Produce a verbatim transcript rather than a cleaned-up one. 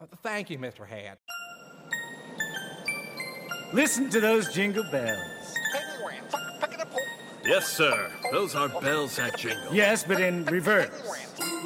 Thank you, Mister Hat. Listen to those jingle bells. Yes, sir. Those are bells that jingle. Yes, but in reverse.